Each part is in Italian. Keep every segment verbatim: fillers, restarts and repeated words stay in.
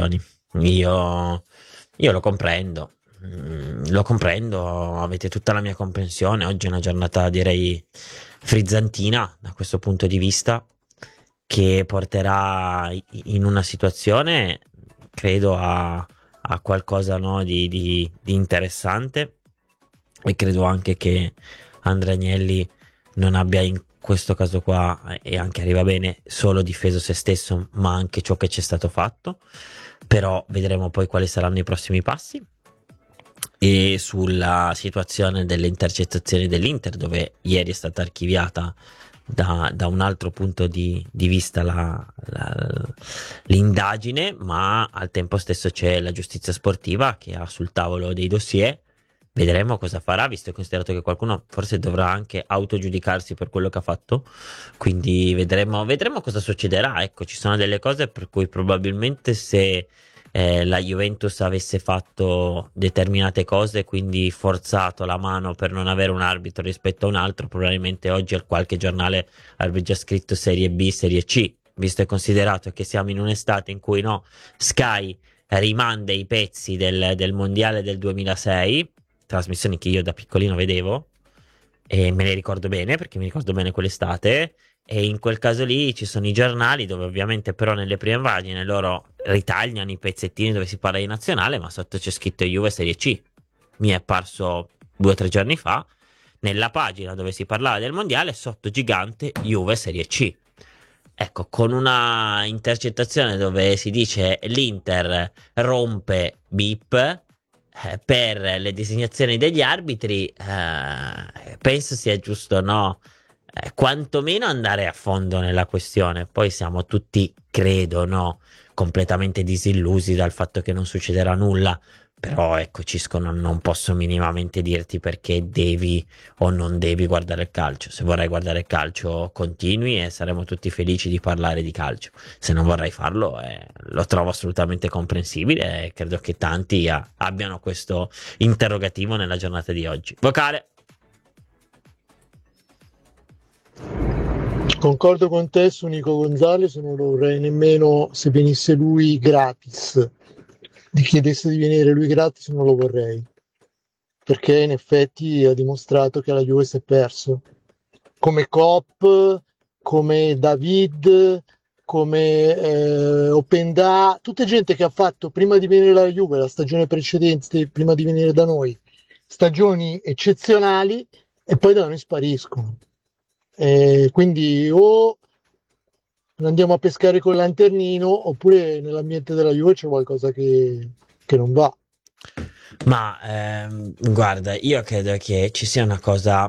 ragioni. Io, io lo comprendo. Mm, lo comprendo, avete tutta la mia comprensione. Oggi è una giornata, direi, frizzantina da questo punto di vista, che porterà i- in una situazione, credo, a, a qualcosa, no, di, di- di interessante. E credo anche che Andrea Agnelli non abbia in questo caso qua, eh, e anche arriva bene, solo difeso se stesso, ma anche ciò che c'è stato fatto. Però vedremo poi quali saranno i prossimi passi. E sulla situazione delle intercettazioni dell'Inter, dove ieri è stata archiviata da, da un altro punto di, di vista la- la- l'indagine, ma al tempo stesso c'è la giustizia sportiva che ha sul tavolo dei dossier. Vedremo cosa farà, visto e considerato che qualcuno forse dovrà anche autogiudicarsi per quello che ha fatto. Quindi vedremo, vedremo cosa succederà. Ecco, ci sono delle cose per cui probabilmente se eh, la Juventus avesse fatto determinate cose, quindi forzato la mano per non avere un arbitro rispetto a un altro, probabilmente oggi al qualche giornale avrebbe già scritto Serie B, Serie C, visto e considerato che siamo in un'estate in cui no, Sky rimanda i pezzi del, del mondiale del duemilasei, trasmissioni che io da piccolino vedevo e me ne ricordo bene perché mi ricordo bene quell'estate. E in quel caso lì ci sono i giornali dove ovviamente però nelle prime pagine loro ritagliano i pezzettini dove si parla di nazionale, ma sotto c'è scritto Juve Serie C. Mi è apparso due o tre giorni fa nella pagina dove si parlava del mondiale, sotto gigante Juve Serie C. Ecco, con una intercettazione dove si dice l'Inter rompe bip eh, per le designazioni degli arbitri, eh, penso sia giusto, no? Eh, quantomeno andare a fondo nella questione. Poi siamo tutti, credo, no, completamente disillusi dal fatto che non succederà nulla. Però ecco, Cisco, non, non posso minimamente dirti perché devi o non devi guardare il calcio. Se vorrai guardare il calcio, continui e saremo tutti felici di parlare di calcio. Se non vorrai farlo, eh, lo trovo assolutamente comprensibile e credo che tanti ah, abbiano questo interrogativo nella giornata di oggi. Vocale. Concordo con te su Nico Gonzalez, non lo vorrei nemmeno se venisse lui gratis, di chiedesse di venire lui gratis non lo vorrei, perché in effetti ha dimostrato che la Juve si è perso, come Kopp, come David, come eh, Openda, tutta gente che ha fatto prima di venire alla Juve, la stagione precedente, prima di venire da noi, stagioni eccezionali e poi da noi spariscono. Eh, quindi o andiamo a pescare col lanternino oppure nell'ambiente della Juve c'è qualcosa che, che non va. Ma ehm, guarda, io credo che ci sia una cosa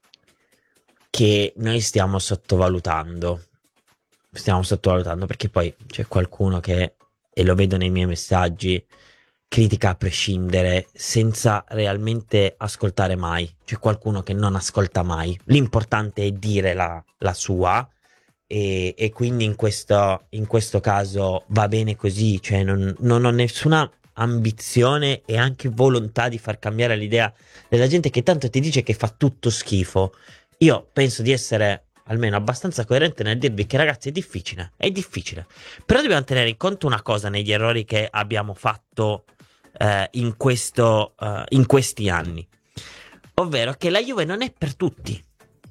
che noi stiamo sottovalutando. Stiamo sottovalutando perché poi c'è qualcuno che, e lo vedo nei miei messaggi, critica a prescindere senza realmente ascoltare mai. C'è qualcuno che non ascolta mai. L'importante è dire la, la sua. E, e quindi in questo, in questo caso va bene così, cioè non, non ho nessuna ambizione e anche volontà di far cambiare l'idea della gente che tanto ti dice che fa tutto schifo. Io penso di essere almeno abbastanza coerente nel dirvi che ragazzi è difficile, è difficile. Però dobbiamo tenere in conto una cosa negli errori che abbiamo fatto eh, in questo, eh, in questi anni, ovvero che la Juve non è per tutti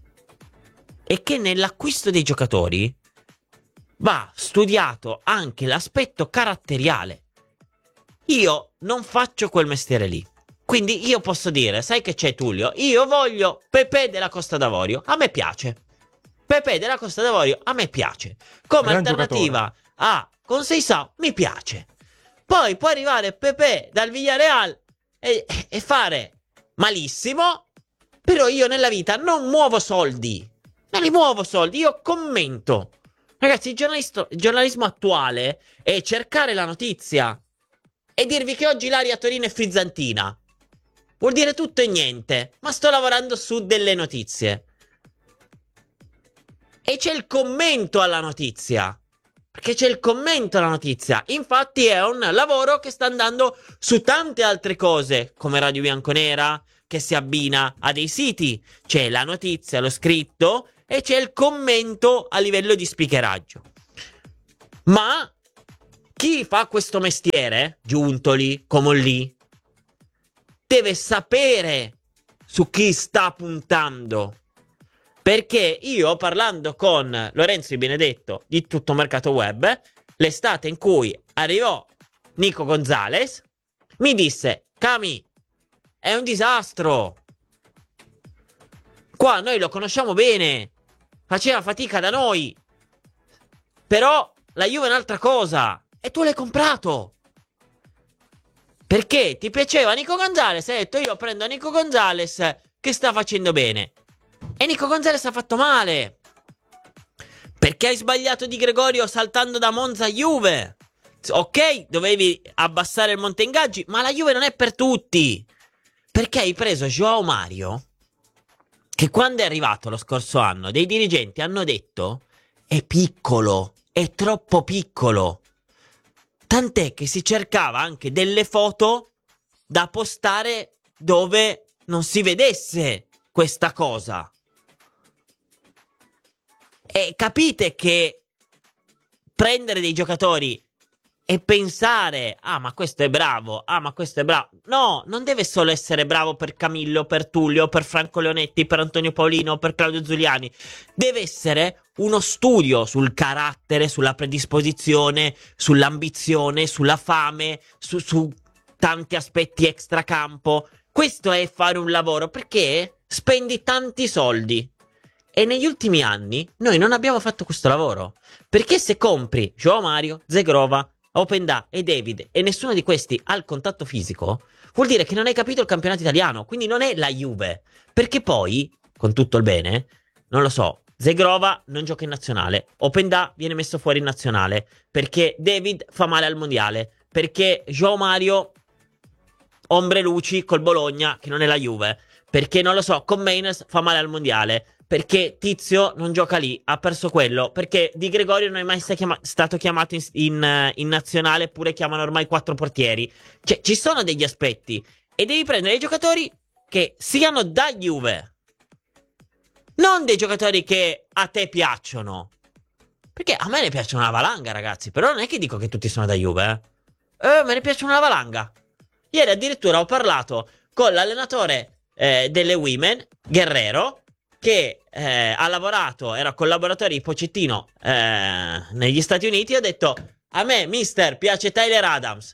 e che nell'acquisto dei giocatori va studiato anche l'aspetto caratteriale. Io non faccio quel mestiere lì. Quindi io posso dire, sai che c'è Tullio? Io voglio Pepe della Costa d'Avorio. A me piace. Pepe della Costa d'Avorio a me piace. Come Gran giocatore. alternativa a Conceição mi piace. Poi può arrivare Pepe dal Villarreal e, e fare malissimo. Però io nella vita non muovo soldi. Non li muovo soldi, io commento. Ragazzi, il, giornalisto- il giornalismo attuale è cercare la notizia e dirvi che oggi l'aria a Torino è frizzantina. Vuol dire tutto e niente, ma sto lavorando su delle notizie. E c'è il commento alla notizia. Perché c'è il commento alla notizia. Infatti è un lavoro che sta andando su tante altre cose, come Radio Bianconera, che si abbina a dei siti. C'è la notizia, lo scritto, e c'è il commento a livello di speakeraggio. Ma chi fa questo mestiere, Giuntoli, Comolli, deve sapere su chi sta puntando. Perché io, parlando con Lorenzo Di Benedetto di Tutto Mercato Web, l'estate in cui arrivò Nico Gonzalez, mi disse: Cami, è un disastro. Qua noi lo conosciamo bene, faceva fatica da noi, però la Juve è un'altra cosa. E tu l'hai comprato perché ti piaceva Nico Gonzalez. Hai detto: io prendo Nico Gonzalez che sta facendo bene. E Nico Gonzalez ha fatto male, perché hai sbagliato Di Gregorio saltando da Monza a Juve. Ok, dovevi abbassare il monte ingaggi, ma la Juve non è per tutti. Perché hai preso Joao Mario, che quando è arrivato lo scorso anno dei dirigenti hanno detto: è piccolo, è troppo piccolo. Tant'è che si cercava anche delle foto da postare dove non si vedesse questa cosa. E capite che prendere dei giocatori e pensare: ah, ma questo è bravo, ah, ma questo è bravo. No, non deve solo essere bravo per Camillo, per Tullio, per Franco Leonetti, per Antonio Paolino, per Claudio Zuliani. Deve essere uno studio sul carattere, sulla predisposizione, sull'ambizione, sulla fame, su, su tanti aspetti extracampo. Questo è fare un lavoro, perché spendi tanti soldi. E negli ultimi anni noi non abbiamo fatto questo lavoro. Perché se compri Joao Mario, Zegrova, Openda e David e nessuno di questi ha il contatto fisico, vuol dire che non hai capito il campionato italiano. Quindi non è la Juve. Perché poi, con tutto il bene, non lo so, Zegrova non gioca in nazionale, Openda viene messo fuori in nazionale, perché David fa male al mondiale, perché Joao Mario ombre luci col Bologna, che non è la Juve, perché non lo so, con Mainz fa male al mondiale, perché Tizio non gioca lì, ha perso quello, perché Di Gregorio non è mai sta chiama- stato chiamato in, in, in nazionale, eppure chiamano ormai quattro portieri. Cioè, ci sono degli aspetti, e devi prendere dei giocatori che siano da Juve, non dei giocatori che a te piacciono. Perché a me ne piacciono una valanga, ragazzi, però non è che dico che tutti sono da Juve, eh, eh me ne piacciono una valanga. Ieri addirittura ho parlato con l'allenatore eh, delle Women, Guerrero, che eh, ha lavorato, era collaboratore di Pochettino eh, negli Stati Uniti. Ho detto: a me, mister, piace Tyler Adams.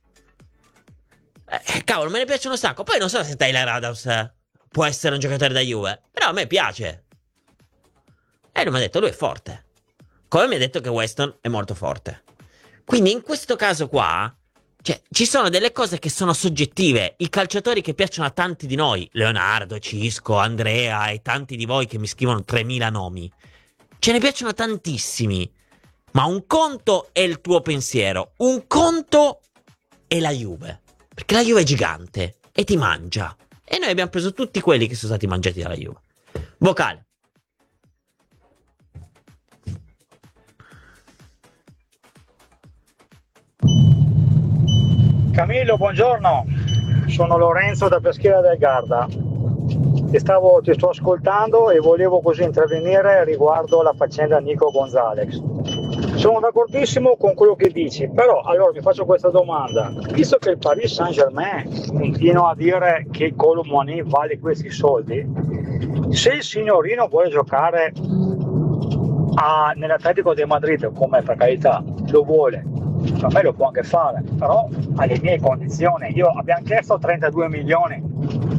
Eh, cavolo, me ne piace un sacco. Poi non so se Tyler Adams eh, può essere un giocatore da Juve, però a me piace. E lui mi ha detto: lui è forte. Come mi ha detto che Weston è molto forte. Quindi in questo caso qua, cioè, ci sono delle cose che sono soggettive. I calciatori che piacciono a tanti di noi, Leonardo, Cisco, Andrea e tanti di voi che mi scrivono tremila nomi, ce ne piacciono tantissimi. Ma un conto è il tuo pensiero, un conto è la Juve. Perché la Juve è gigante e ti mangia. E noi abbiamo preso tutti quelli che sono stati mangiati dalla Juve. Vocale. Camillo, buongiorno, sono Lorenzo da Peschiera del Garda. Ti, stavo, ti sto ascoltando e volevo così intervenire riguardo la faccenda Nico Gonzalez. Sono d'accordissimo con quello che dici, però allora mi faccio questa domanda. Visto che il Paris Saint-Germain continua a dire che il Kolo Muani vale questi soldi, se il signorino vuole giocare a, nell'Atletico di Madrid, come per carità lo vuole, per me lo può anche fare, però alle mie condizioni. Io abbiamo chiesto trentadue milioni.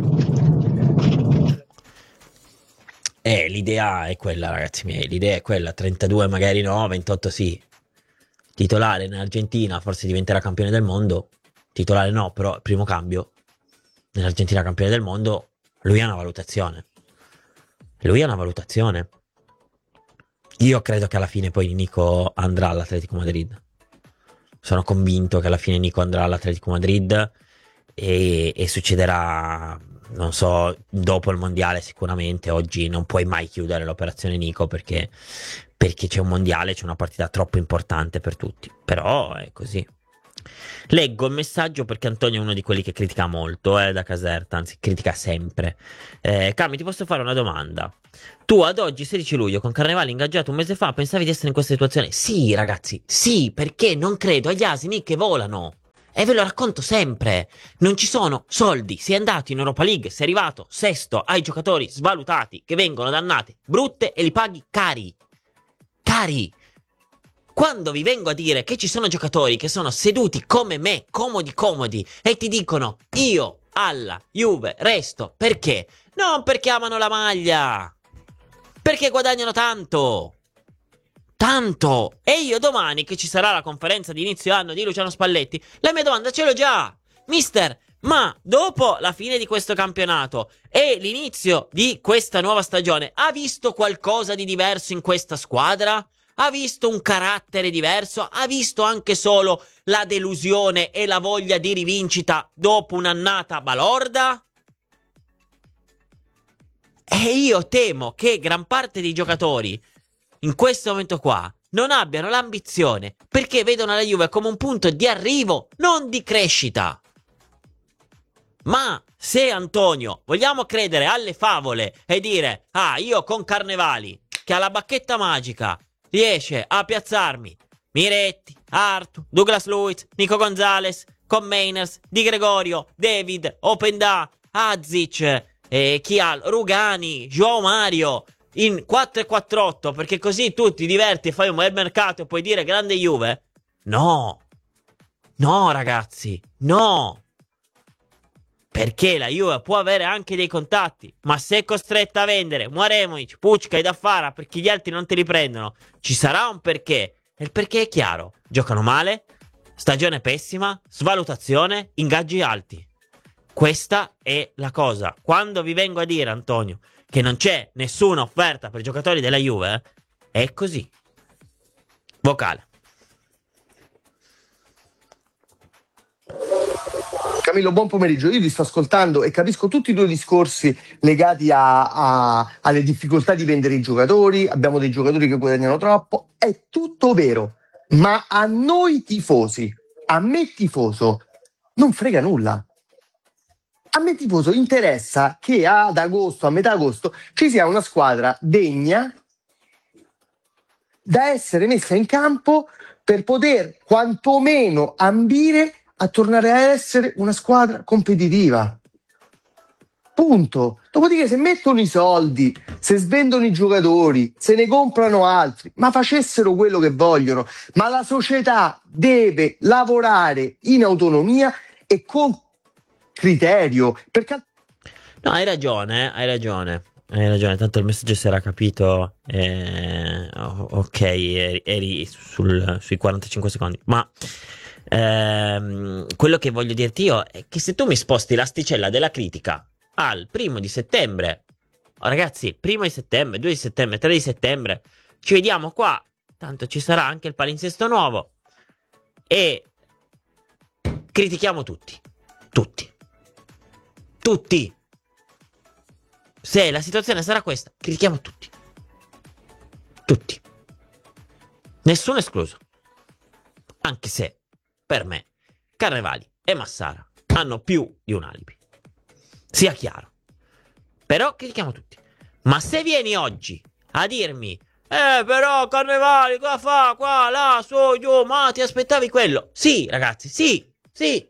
Eh, l'idea è quella, ragazzi miei, l'idea è quella, trentadue magari no, ventotto sì. Titolare in Argentina, forse diventerà campione del mondo. Titolare no, però primo cambio. Nell'Argentina campione del mondo, lui ha una valutazione. Lui ha una valutazione. Io credo che alla fine poi Nico andrà all'Atletico Madrid. Sono convinto che alla fine Nico andrà all'Atletico Madrid e, e succederà, non so, dopo il mondiale sicuramente. Oggi non puoi mai chiudere l'operazione Nico perché, perché c'è un mondiale, c'è una partita troppo importante per tutti. Però è così. Leggo il messaggio perché Antonio è uno di quelli che critica molto, eh, da Caserta, anzi critica sempre. Eh, Cami, ti posso fare una domanda? Tu ad oggi, sedici luglio, con Carnevale ingaggiato un mese fa, pensavi di essere in questa situazione? Sì, ragazzi, sì, perché non credo agli asini che volano. E ve lo racconto sempre. Non ci sono soldi. Sei andato in Europa League, sei arrivato sesto, hai giocatori svalutati che vengono dannate brutte e li paghi cari. Cari. Quando vi vengo a dire che ci sono giocatori che sono seduti come me, comodi comodi, e ti dicono io alla Juve resto, perché? Non perché amano la maglia, perché guadagnano tanto, tanto. E io domani, che ci sarà la conferenza di inizio anno di Luciano Spalletti, la mia domanda ce l'ho già. Mister, ma dopo la fine di questo campionato e l'inizio di questa nuova stagione, ha visto qualcosa di diverso in questa squadra? Ha visto un carattere diverso? Ha visto anche solo la delusione e la voglia di rivincita dopo un'annata balorda? E io temo che gran parte dei giocatori in questo momento qua non abbiano l'ambizione, perché vedono la Juve come un punto di arrivo, non di crescita. Ma se, Antonio, vogliamo credere alle favole e dire ah, io con Carnevali, che ha la bacchetta magica, riesce a piazzarmi Miretti, Artu, Douglas Luiz, Nico Gonzalez, con Mainers, Di Gregorio, David, Openda, Azic, eh, chi ha? Rugani, Joao Mario in quattro quattro otto, perché così tu ti diverti e fai un bel mercato e puoi dire grande Juve? No, no ragazzi, no. Perché la Juve può avere anche dei contatti, ma se è costretta a vendere Mouaremovic, Pucca e Daffara perché gli altri non te li prendono, ci sarà un perché. E il perché è chiaro: giocano male, stagione pessima, svalutazione, ingaggi alti. Questa è la cosa. Quando vi vengo a dire, Antonio, che non c'è nessuna offerta per giocatori della Juve, è così. Vocale. Camillo, buon pomeriggio. Io ti sto ascoltando e capisco tutti i tuoi discorsi legati a, a, alle difficoltà di vendere i giocatori. Abbiamo dei giocatori che guadagnano troppo. È tutto vero, ma a noi tifosi, a me tifoso, non frega nulla. A me tifoso interessa che ad agosto, a metà agosto, ci sia una squadra degna da essere messa in campo per poter quantomeno ambire a tornare a essere una squadra competitiva. Punto. Dopodiché, se mettono i soldi, se svendono i giocatori, se ne comprano altri, ma facessero quello che vogliono. Ma la società deve lavorare in autonomia e con criterio. Perché... No, hai ragione, hai ragione. Hai ragione, tanto il messaggio si era capito. Eh, ok, eri, eri sul, sui quarantacinque secondi. Ma ehm, quello che voglio dirti io è che se tu mi sposti l'asticella della critica al primo di settembre, oh, ragazzi, primo di settembre, due di settembre, tre di settembre, ci vediamo qua. Tanto ci sarà anche il palinsesto nuovo. E critichiamo tutti. Tutti. Tutti. Se la situazione sarà questa, critichiamo tutti. Tutti. Nessuno escluso. Anche se, per me, Carnevali e Massara hanno più di un alibi. Sia chiaro. Però critichiamo tutti. Ma se vieni oggi a dirmi Eh però Carnevali cosa fa? Qua, là, su, giù, ma ti aspettavi quello? Sì, ragazzi, sì, sì.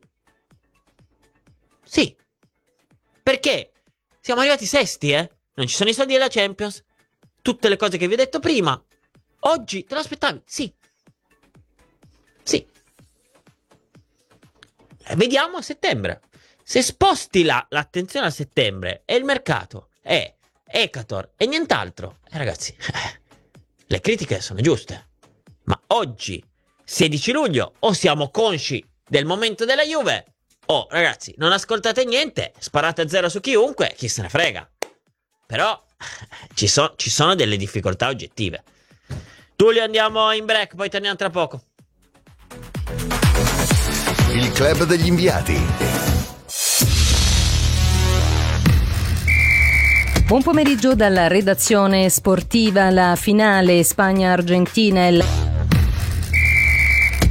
Sì. Perché? Siamo arrivati sesti, eh? Non ci sono i soldi della Champions. Tutte le cose che vi ho detto prima. Oggi te lo aspettavi? Sì. Sì. Eh, vediamo a settembre. Se sposti la, l'attenzione a settembre e il mercato è Ekator e nient'altro, eh, ragazzi, eh, le critiche sono giuste. Ma oggi, sedici luglio, o siamo consci del momento della Juve, o, ragazzi, non ascoltate niente, sparate a zero su chiunque, chi se ne frega. Però ci, so, ci sono delle difficoltà oggettive. Tullio, andiamo in break, poi torniamo tra poco. Il club degli inviati. Buon pomeriggio dalla redazione sportiva. La finale Spagna-Argentina. Il...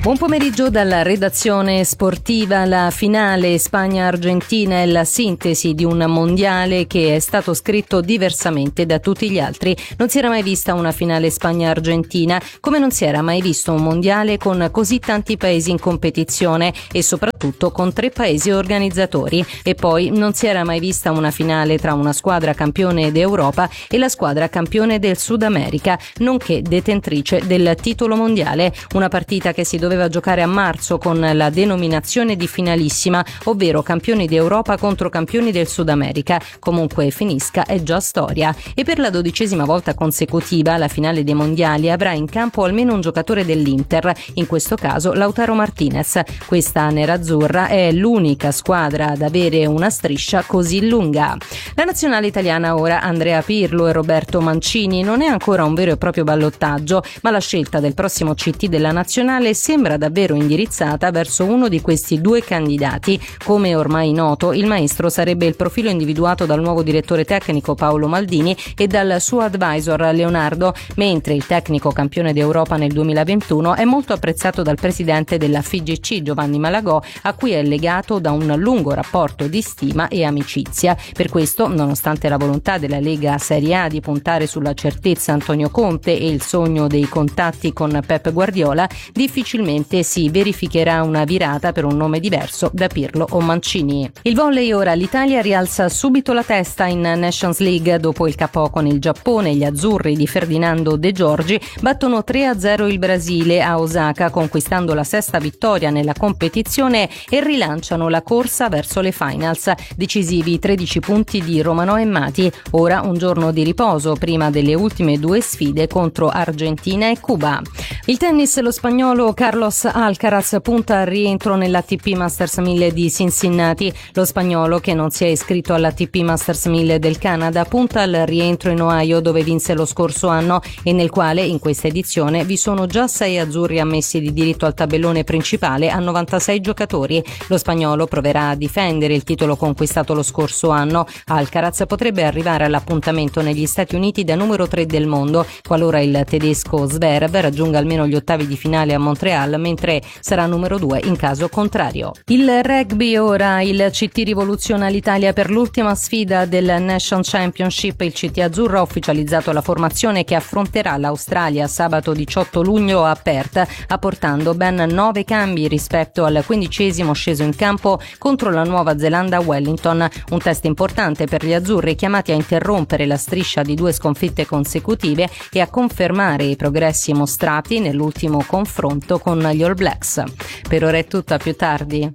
Buon pomeriggio dalla redazione sportiva. La finale Spagna-Argentina è la sintesi di un mondiale che è stato scritto diversamente da tutti gli altri. Non si era mai vista una finale Spagna-Argentina, come non si era mai visto un mondiale con così tanti paesi in competizione e soprattutto con tre paesi organizzatori. E poi non si era mai vista una finale tra una squadra campione d'Europa e la squadra campione del Sud America, nonché detentrice del titolo mondiale. Una partita che si doveva doveva giocare a marzo con la denominazione di finalissima, ovvero campioni d'Europa contro campioni del Sud America. Comunque finisca è già storia. E per la dodicesima volta consecutiva la finale dei mondiali avrà in campo almeno un giocatore dell'Inter, in questo caso Lautaro Martinez. Questa nerazzurra è l'unica squadra ad avere una striscia così lunga. La nazionale italiana ora, Andrea Pirlo e Roberto Mancini, non è ancora un vero e proprio ballottaggio, ma la scelta del prossimo C T della nazionale sembra davvero indirizzata verso uno di questi due candidati. Come ormai noto, il maestro sarebbe il profilo individuato dal nuovo direttore tecnico Paolo Maldini e dal suo advisor Leonardo, mentre il tecnico campione d'Europa nel duemilaventuno è molto apprezzato dal presidente della F I G C Giovanni Malagò, a cui è legato da un lungo rapporto di stima e amicizia. Per questo, nonostante la volontà della Lega Serie A di puntare sulla certezza Antonio Conte e il sogno dei contatti con Pep Guardiola, difficilmente si verificherà una virata per un nome diverso da Pirlo o Mancini. Il volley ora, l'Italia rialza subito la testa in Nations League dopo il K O con il Giappone. Gli azzurri di Ferdinando De Giorgi battono tre a zero il Brasile a Osaka, conquistando la sesta vittoria nella competizione e rilanciano la corsa verso le finals. Decisivi tredici punti di Romano e Mati. Ora un giorno di riposo prima delle ultime due sfide contro Argentina e Cuba. Il tennis, lo spagnolo Carlos Alcaraz punta al rientro nell'A T P Masters mille di Cincinnati. Lo spagnolo, che non si è iscritto all'A T P Masters mille del Canada, punta al rientro in Ohio, dove vinse lo scorso anno e nel quale in questa edizione vi sono già sei azzurri ammessi di diritto al tabellone principale a novantasei giocatori. Lo spagnolo proverà a difendere il titolo conquistato lo scorso anno. Alcaraz potrebbe arrivare all'appuntamento negli Stati Uniti da numero tre del mondo, qualora il tedesco Zverev raggiunga almeno gli ottavi di finale a Montreal, mentre sarà numero due in caso contrario. Il rugby ora, il C T rivoluziona l'Italia per l'ultima sfida del Nation Championship. Il C T azzurro ha ufficializzato la formazione che affronterà l'Australia sabato diciotto luglio a Perth, apportando ben nove cambi rispetto al quindicesimo sceso in campo contro la Nuova Zelanda a Wellington. Un test importante per gli azzurri, chiamati a interrompere la striscia di due sconfitte consecutive e a confermare i progressi mostrati nell'ultimo confronto con gli All Blacks. Per ora è tutto, a più tardi.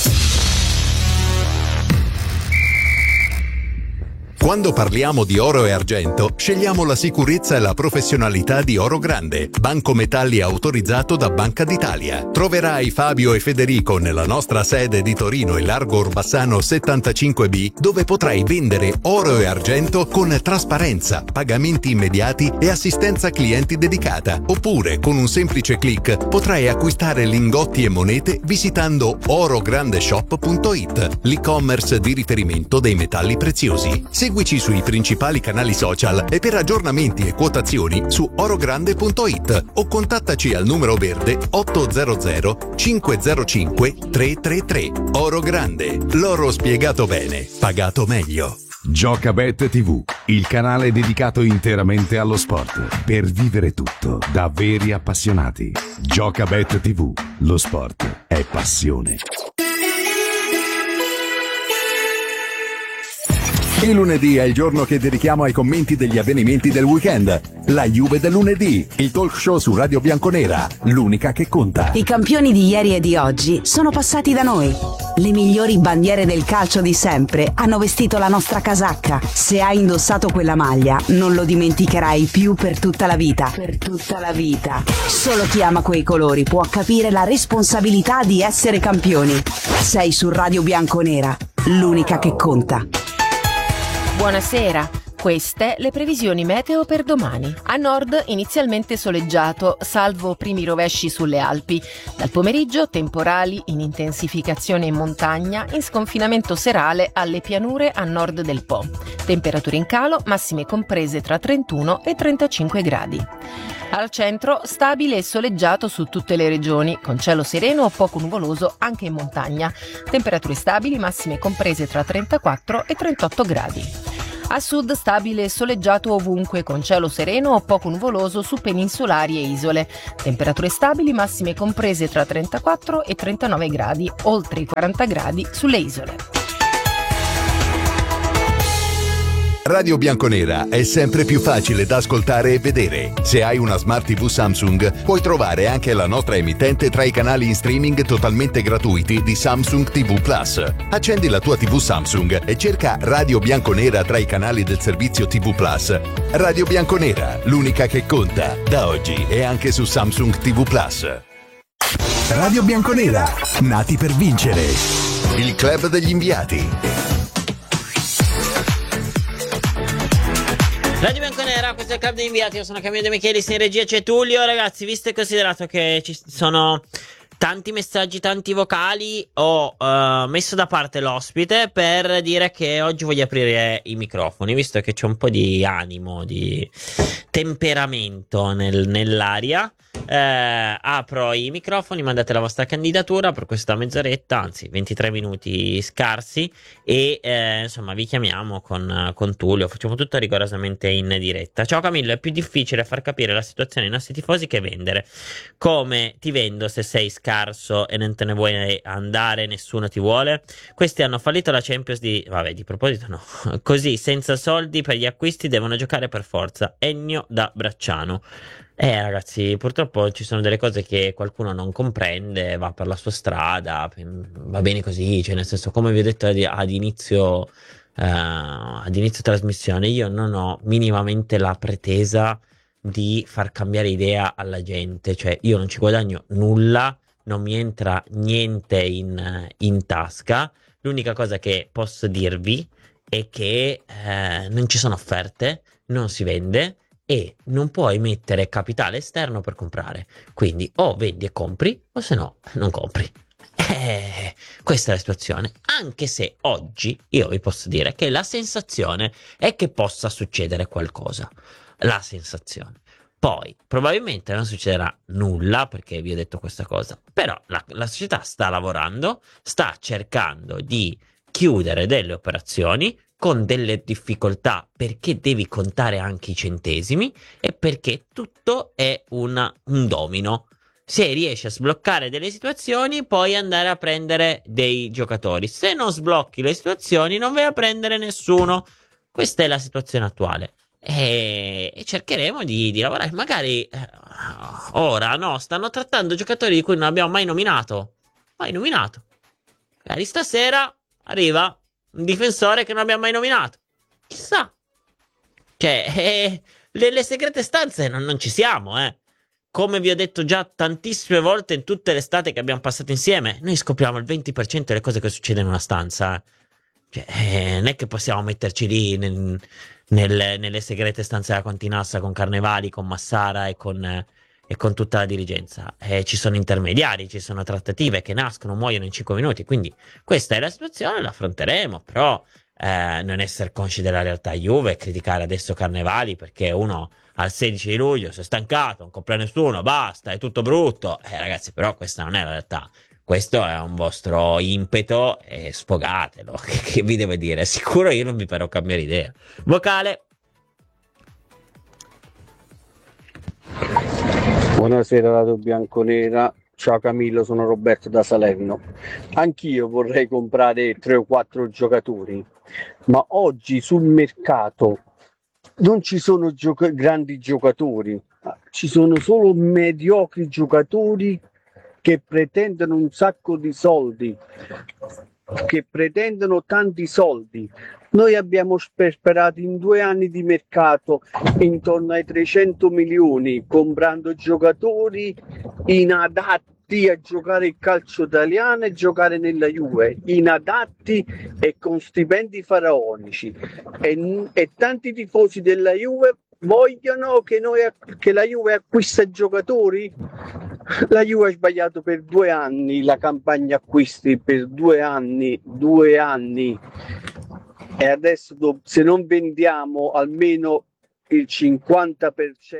Quando parliamo di oro e argento, scegliamo la sicurezza e la professionalità di Oro Grande, banco metalli autorizzato da Banca d'Italia. Troverai Fabio e Federico nella nostra sede di Torino in Largo Orbassano settantacinque B, dove potrai vendere oro e argento con trasparenza, pagamenti immediati e assistenza clienti dedicata. Oppure, con un semplice click, potrai acquistare lingotti e monete visitando orograndeshop punto it, l'e-commerce di riferimento dei metalli preziosi. Seguici sui principali canali social e per aggiornamenti e quotazioni su orogrande punto it o contattaci al numero verde otto zero zero cinque zero cinque tre tre tre. Oro Grande, l'oro spiegato bene, pagato meglio. Giocabet tivù, il canale dedicato interamente allo sport, per vivere tutto da veri appassionati. Giocabet tivù, lo sport è passione. Il lunedì è il giorno che dedichiamo ai commenti degli avvenimenti del weekend. La Juve del lunedì, il talk show su Radio Bianconera, l'unica che conta. I campioni di ieri e di oggi sono passati da noi. Le migliori bandiere del calcio di sempre hanno vestito la nostra casacca. Se hai indossato quella maglia, non lo dimenticherai più per tutta la vita. Per tutta la vita. Solo chi ama quei colori può capire la responsabilità di essere campioni. Sei su Radio Bianconera, l'unica che conta. Buonasera, queste le previsioni meteo per domani. A nord inizialmente soleggiato, salvo primi rovesci sulle Alpi. Dal pomeriggio temporali in intensificazione in montagna, in sconfinamento serale alle pianure a nord del Po. Temperature in calo, massime comprese tra trentuno e trentacinque gradi. Al centro, stabile e soleggiato su tutte le regioni, con cielo sereno o poco nuvoloso anche in montagna. Temperature stabili, massime comprese tra trentaquattro e trentotto gradi. A sud stabile e soleggiato ovunque, con cielo sereno o poco nuvoloso su peninsulari e isole. Temperature stabili, massime comprese tra trentaquattro e trentanove gradi, oltre i quaranta gradi sulle isole. Radio Bianconera è sempre più facile da ascoltare e vedere. Se hai una Smart tivù Samsung, puoi trovare anche la nostra emittente tra i canali in streaming totalmente gratuiti di Samsung tivù Plus. Accendi la tua tivù Samsung e cerca Radio Bianconera tra i canali del servizio tivù Plus. Radio Bianconera, l'unica che conta, da oggi e anche su Samsung tivù Plus. Radio Bianconera, nati per vincere. Il club degli inviati. Radio Bianconera, questo è il club degli inviati, io sono Camillo De Michelis, in regia c'è Tullio. Ragazzi, visto e considerato che ci sono tanti messaggi, tanti vocali, ho uh, messo da parte l'ospite per dire che oggi voglio aprire i microfoni, visto che c'è un po' di animo, di temperamento nel, nell'aria. Eh, apro i microfoni, mandate la vostra candidatura per questa mezz'oretta, anzi ventitré minuti scarsi, e eh, insomma vi chiamiamo con, con Tullio, facciamo tutto rigorosamente in diretta. Ciao Camillo, è più difficile far capire la situazione ai nostri tifosi che vendere. Come ti vendo se sei scarso e non te ne vuoi andare, nessuno ti vuole? Questi hanno fallito la Champions di... vabbè, di proposito no. Così, senza soldi per gli acquisti devono giocare per forza. Ennio da Bracciano. Eh ragazzi, purtroppo ci sono delle cose che qualcuno non comprende, va per la sua strada, va bene così, cioè nel senso, come vi ho detto ad, ad inizio eh, ad inizio trasmissione, io non ho minimamente la pretesa di far cambiare idea alla gente, cioè io non ci guadagno nulla, non mi entra niente in, in tasca. L'unica cosa che posso dirvi è che eh, non ci sono offerte, non si vende e non puoi mettere capitale esterno per comprare, quindi o vendi e compri o se no non compri. Eh, questa è la situazione, anche se oggi io vi posso dire che la sensazione è che possa succedere qualcosa, la sensazione. Poi probabilmente non succederà nulla, perché vi ho detto questa cosa, però la, la società sta lavorando, sta cercando di chiudere delle operazioni con delle difficoltà, perché devi contare anche i centesimi e perché tutto è una, un domino. Se riesci a sbloccare delle situazioni, puoi andare a prendere dei giocatori. Se non sblocchi le situazioni, non vai a prendere nessuno. Questa è la situazione attuale. E, e cercheremo di, di lavorare. Magari eh, ora no, stanno trattando giocatori di cui non abbiamo mai nominato. Mai nominato. Magari stasera arriva un difensore che non abbiamo mai nominato. Chissà. Cioè, eh, le, le segrete stanze non, non ci siamo, eh. Come vi ho detto già tantissime volte in tutte le estate che abbiamo passato insieme, noi scopriamo il venti per cento delle cose che succedono in una stanza. Eh. Cioè, eh, non è che possiamo metterci lì nel, nel, nelle segrete stanze della Continassa con Carnevali, con Massara e con... Eh, e con tutta la dirigenza. Eh, ci sono intermediari, ci sono trattative che nascono, muoiono in cinque minuti, quindi questa è la situazione, la affronteremo, però eh, non essere consci della realtà Juve e criticare adesso Carnevali perché uno al sedici di luglio si è stancato, non compra nessuno, basta, è tutto brutto. Eh ragazzi, però questa non è la realtà, questo è un vostro impeto e sfogatelo. Che, che vi devo dire? Sicuro io non vi farò cambiare idea. Vocale. Buonasera Radio Bianconera, ciao Camillo, sono Roberto da Salerno. Anch'io vorrei comprare tre o quattro giocatori, ma oggi sul mercato non ci sono gioca- grandi giocatori, ci sono solo mediocri giocatori che pretendono un sacco di soldi, che pretendono tanti soldi. Noi abbiamo sperato in due anni di mercato intorno ai trecento milioni, comprando giocatori inadatti a giocare il calcio italiano e giocare nella Juve, inadatti e con stipendi faraonici. E, e tanti tifosi della Juve vogliono che, noi, che la Juve acquista giocatori? La Juve ha sbagliato per due anni la campagna acquisti, per due anni, due anni. E adesso se non vendiamo almeno il cinquanta per cento.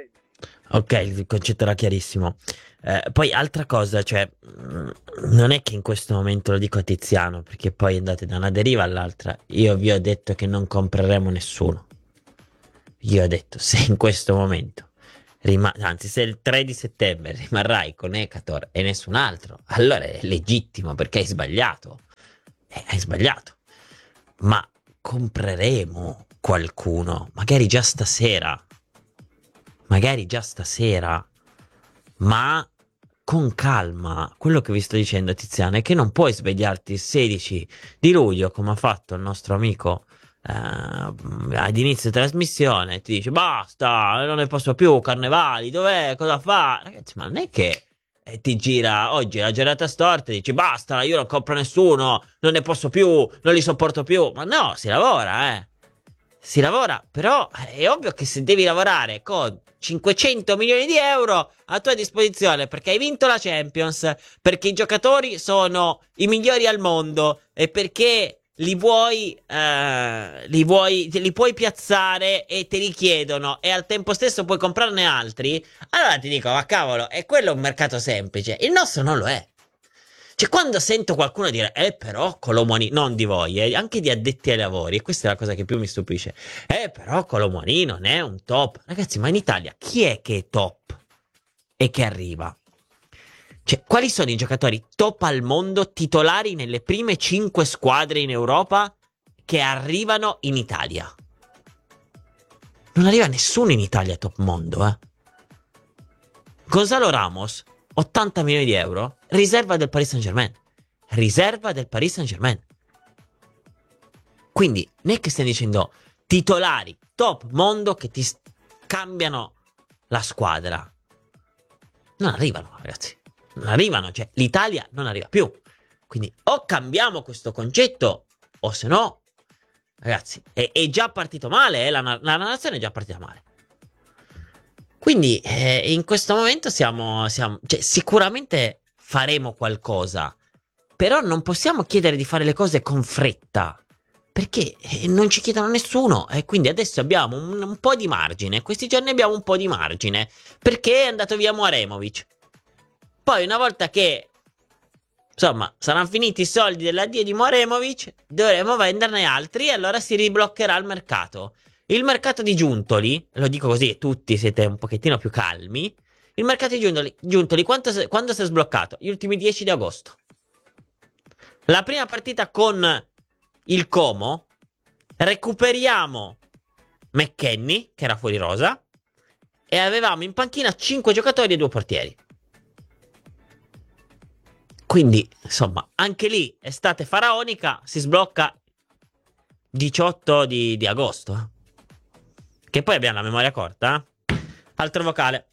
Ok, il concetto era chiarissimo. Eh, poi altra cosa, cioè, mh, non è che in questo momento lo dico a Tiziano, perché poi andate da una deriva all'altra. Io vi ho detto che non compreremo nessuno. Io ho detto, se in questo momento, rima- anzi, se il tre di settembre rimarrai con Ekator e nessun altro, allora è legittimo perché hai sbagliato. Eh, hai sbagliato. Ma compreremo qualcuno, magari già stasera. Magari già stasera, ma con calma. Quello che vi sto dicendo, Tiziano, è che non puoi svegliarti il sedici di luglio come ha fatto il nostro amico eh, ad inizio trasmissione. Ti dice basta, non ne posso più, carnevali, dov'è, cosa fa? Ragazzi, ma non è che eh, ti gira oggi è la giornata storta e dici basta, io non compro nessuno, non ne posso più, non li sopporto più. Ma no, si lavora, eh. Si lavora, però è ovvio che se devi lavorare con cinquecento milioni di euro a tua disposizione perché hai vinto la Champions, perché i giocatori sono i migliori al mondo e perché li vuoi, eh, li vuoi, te li puoi piazzare e te li chiedono e al tempo stesso puoi comprarne altri, allora ti dico, ma cavolo, è quello un mercato semplice. Il nostro non lo è. Cioè, quando sento qualcuno dire, eh, però Colomoni, non di voi, eh, anche di addetti ai lavori, e questa è la cosa che più mi stupisce, eh, però Colomoni non è un top. Ragazzi, ma in Italia chi è che è top e che arriva? Cioè, quali sono i giocatori top al mondo, titolari nelle prime cinque squadre in Europa, che arrivano in Italia? Non arriva nessuno in Italia top mondo, eh. Gonzalo Ramos, ottanta milioni di euro, riserva del Paris Saint-Germain. Riserva del Paris Saint-Germain. Quindi, non è che stiamo dicendo titolari top mondo che ti cambiano la squadra. Non arrivano, ragazzi. Non arrivano, cioè l'Italia non arriva più. Quindi o cambiamo questo concetto, o se no, ragazzi, è, è già partito male, eh? la, la nazione è già partita male. Quindi eh, in questo momento siamo, siamo cioè, sicuramente faremo qualcosa, però non possiamo chiedere di fare le cose con fretta, perché eh, non ci chiedono nessuno e quindi adesso abbiamo un, un po' di margine, questi giorni abbiamo un po' di margine, perché è andato via Muaremovic. Poi una volta che, insomma, saranno finiti i soldi dell'addio di Muaremovic, dovremo venderne altri e allora si ribloccherà il mercato. Il mercato di Giuntoli, lo dico così, tutti siete un pochettino più calmi. Il mercato di Giuntoli, Giuntoli quanto se, quando si è sbloccato? Gli ultimi dieci di agosto. La prima partita con il Como, recuperiamo McKennie, che era fuori rosa, e avevamo in panchina cinque giocatori e due portieri. Quindi, insomma, anche lì, estate faraonica, si sblocca diciotto di, di agosto. Che poi abbiamo la memoria corta, eh? Altro vocale.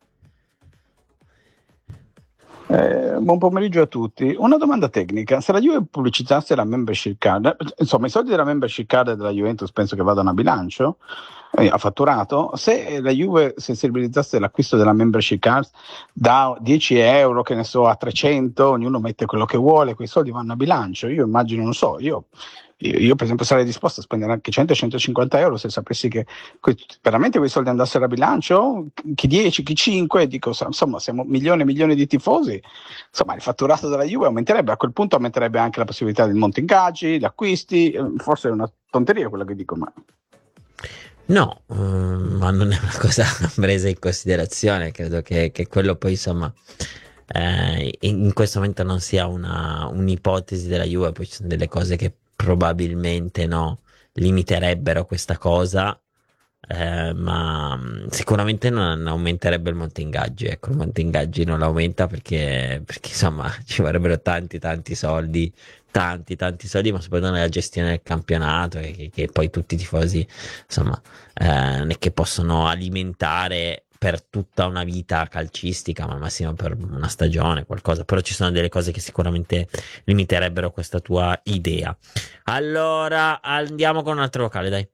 Eh, buon pomeriggio a tutti. Una domanda tecnica: se la Juve pubblicizzasse la membership card, insomma i soldi della membership card della Juventus penso che vadano a bilancio, eh, a fatturato. Se la Juve sensibilizzasse l'acquisto della membership card da dieci euro, che ne so, a trecento, ognuno mette quello che vuole, quei soldi vanno a bilancio. Io immagino, non so, io Io, io per esempio sarei disposto a spendere anche cento centocinquanta euro se sapessi che que- veramente quei soldi andassero a bilancio, chi dieci, chi cinque, dico, insomma siamo milioni e milioni di tifosi, insomma il fatturato della Juve aumenterebbe, a quel punto aumenterebbe anche la possibilità del monte ingaggi, di acquisti, forse è una tonteria quello che dico, ma... No, um, ma non è una cosa presa in considerazione, credo che, che quello poi insomma... Eh, in questo momento non sia una, un'ipotesi della Juve, poi ci sono delle cose che probabilmente no, limiterebbero questa cosa, eh, ma sicuramente non aumenterebbe il monte ingaggi. Ecco, il monte ingaggi non l'aumenta perché, perché insomma ci vorrebbero tanti tanti soldi, tanti tanti soldi, ma soprattutto nella gestione del campionato, che, che poi tutti i tifosi insomma eh, non è che possono alimentare per tutta una vita calcistica, ma al massimo per una stagione, qualcosa. Però ci sono delle cose che sicuramente limiterebbero questa tua idea. Allora andiamo con un altro vocale, dai.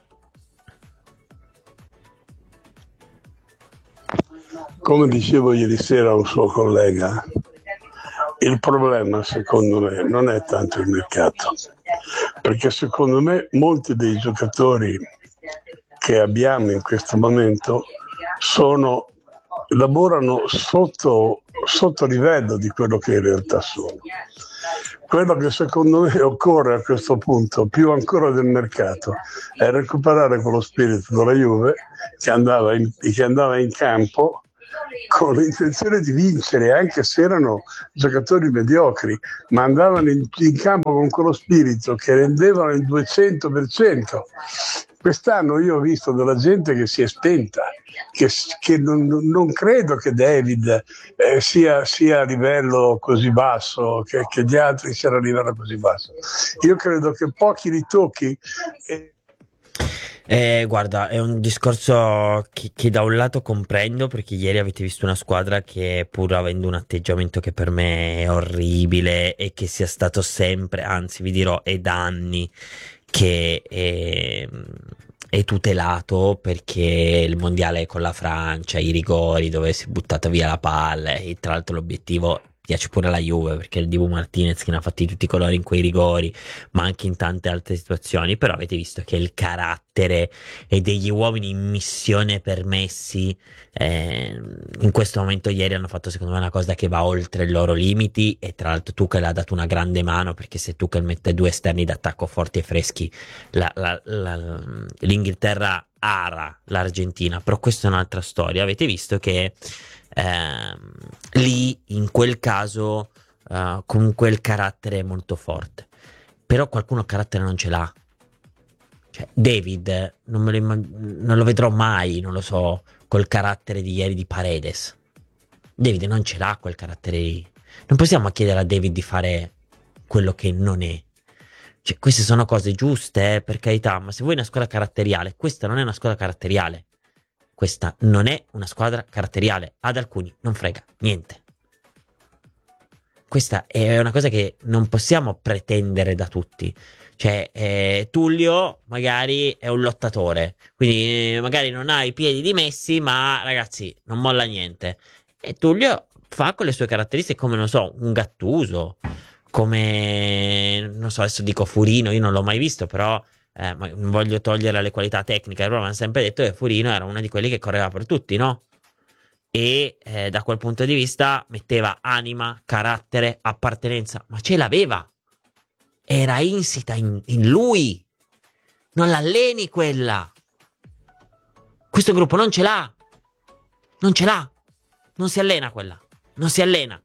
Come dicevo ieri sera a un suo collega, il problema secondo me non è tanto il mercato, perché secondo me molti dei giocatori che abbiamo in questo momento sono, lavorano sotto, sotto livello di quello che in realtà sono. Quello che secondo me occorre a questo punto, più ancora del mercato, è recuperare quello spirito della Juve che andava in, che andava in campo con l'intenzione di vincere, anche se erano giocatori mediocri, ma andavano in, in campo con quello spirito che rendevano il duecento per cento. Quest'anno io ho visto della gente che si è spenta, che, che non, non credo che David eh, sia, sia a livello così basso, che, che gli altri siano a livello così basso. Io credo che pochi ritocchi... Eh, Eh, guarda, è un discorso che, che da un lato comprendo, perché ieri avete visto una squadra che, pur avendo un atteggiamento che per me è orribile e che sia stato sempre, anzi vi dirò, è da anni che è, è tutelato, perché il mondiale con la Francia, i rigori dove si è buttata via la palla, e tra l'altro l'obiettivo... Piace pure la Juve, perché il Dibu Martinez che ne ha fatti tutti i colori in quei rigori, ma anche in tante altre situazioni. Però avete visto che il carattere e degli uomini in missione per Messi eh, in questo momento ieri hanno fatto secondo me una cosa che va oltre i loro limiti, e tra l'altro Tuchel ha dato una grande mano, perché se Tuchel mette due esterni d'attacco forti e freschi la, la, la, l'Inghilterra ara l'Argentina. Però questa è un'altra storia. Avete visto che Eh, lì in quel caso uh, comunque il carattere è molto forte, però qualcuno il carattere non ce l'ha. Cioè, David non, me lo immag- non lo vedrò mai, non lo so, col carattere di ieri di Paredes. David non ce l'ha quel carattere lì. Non possiamo chiedere a David di fare quello che non è. Cioè, queste sono cose giuste, eh, per carità, ma se vuoi una squadra caratteriale, questa non è una squadra caratteriale. Questa non è una squadra caratteriale, ad alcuni non frega niente. Questa è una cosa che non possiamo pretendere da tutti. Cioè, eh, Tullio magari è un lottatore, quindi magari non ha i piedi di Messi, ma ragazzi, non molla niente. E Tullio fa con le sue caratteristiche, come, non so, un Gattuso, come, non so, adesso dico Furino, io non l'ho mai visto, però... Eh, ma non voglio togliere le qualità tecniche, però mi hanno sempre detto che Furino era uno di quelli che correva per tutti, no? E eh, da quel punto di vista metteva anima, carattere, appartenenza, ma ce l'aveva, era insita in, in lui. Non l'alleni quella. Questo gruppo non ce l'ha, non ce l'ha, non si allena quella, non si allena.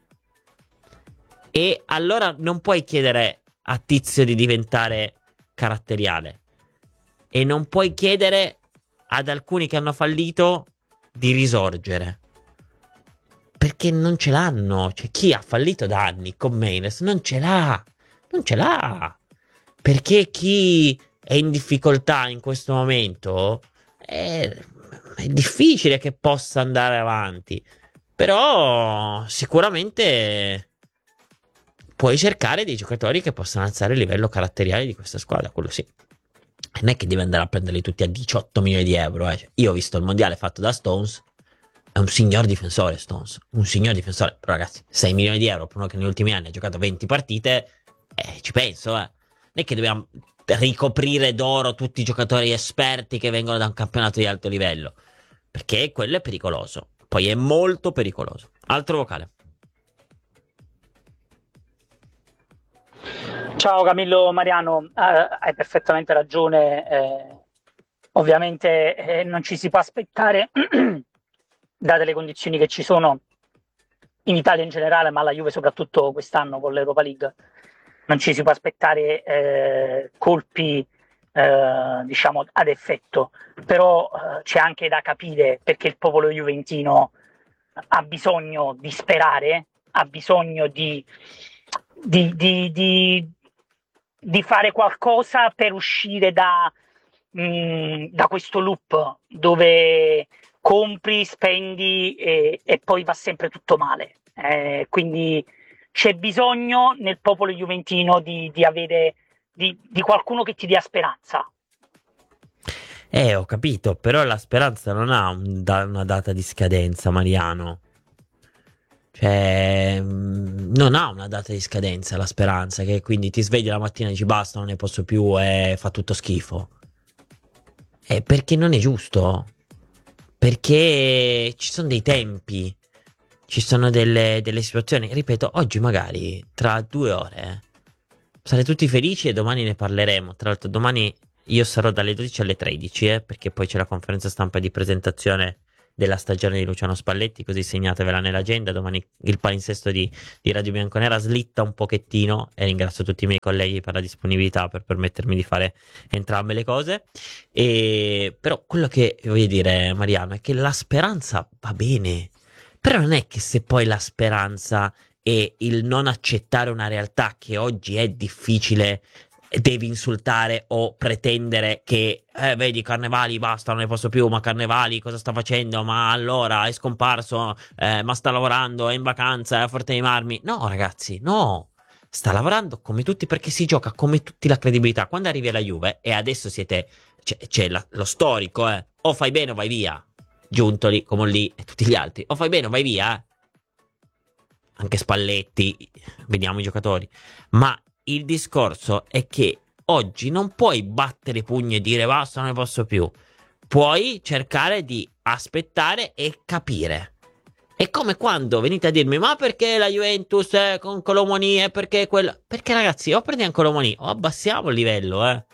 E allora non puoi chiedere a Tizio di diventare caratteriale, e non puoi chiedere ad alcuni che hanno fallito di risorgere, perché non ce l'hanno. Cioè, chi ha fallito da anni con Meines non ce l'ha, non ce l'ha, perché chi è in difficoltà in questo momento è, è difficile che possa andare avanti. Però sicuramente puoi cercare dei giocatori che possano alzare il livello caratteriale di questa squadra, quello sì. Non è che devi andare a prenderli tutti a diciotto milioni di euro. Eh. Cioè, io ho visto il mondiale fatto da Stones, è un signor difensore Stones, un signor difensore. Però ragazzi, sei milioni di euro per uno che negli ultimi anni ha giocato venti partite, eh, ci penso, eh. Non è che dobbiamo ricoprire d'oro tutti i giocatori esperti che vengono da un campionato di alto livello, perché quello è pericoloso, poi è molto pericoloso. Altro vocale. Ciao Camillo Mariano, eh, hai perfettamente ragione, eh, ovviamente eh, non ci si può aspettare, date le condizioni che ci sono in Italia in generale, ma la Juve soprattutto quest'anno con l'Europa League, non ci si può aspettare eh, colpi eh, diciamo ad effetto, però eh, c'è anche da capire perché il popolo juventino ha bisogno di sperare, ha bisogno di... Di, di, di, di fare qualcosa per uscire da, mh, da questo loop dove compri, spendi e, e poi va sempre tutto male. Eh, quindi c'è bisogno nel popolo juventino di, di avere di, di qualcuno che ti dia speranza. Eh, ho capito, però la speranza non ha un da- una data di scadenza, Mariano. Cioè, non ha una data di scadenza la speranza, che quindi ti svegli la mattina e dici basta, non ne posso più e fa tutto schifo. Eh, perché non è giusto. perché ci sono dei tempi, ci sono delle, delle situazioni. Ripeto, oggi magari tra due ore sarete tutti felici e domani ne parleremo. Tra l'altro domani io sarò dalle dodici alle tredici, eh, perché poi c'è la conferenza stampa di presentazione della stagione di Luciano Spalletti, così segnatevela nell'agenda. Domani il palinsesto di, di Radio Bianconera slitta un pochettino, e ringrazio tutti i miei colleghi per la disponibilità, per permettermi di fare entrambe le cose. E però quello che voglio dire, Mariano, è che la speranza va bene, però non è che se poi la speranza è il non accettare una realtà che oggi è difficile, devi insultare o pretendere che eh, vedi Carnevali basta, non ne posso più, ma Carnevali cosa sta facendo, ma allora è scomparso, eh, ma sta lavorando, è in vacanza, è a Forte dei Marmi. No ragazzi, no, sta lavorando come tutti, perché si gioca come tutti la credibilità. Quando arrivi alla Juve, e adesso siete, c'è, c'è la, lo storico, eh, o fai bene o vai via, Giuntoli, Comolli e tutti gli altri, o fai bene o vai via, eh. Anche Spalletti, vediamo i giocatori, ma il discorso è che oggi non puoi battere i pugni e dire basta, non ne posso più. Puoi cercare di aspettare e capire. È come quando venite a dirmi ma perché la Juventus è con Colomoni, è perché quella... Perché ragazzi, o prendiamo Colomoni o abbassiamo il livello, eh.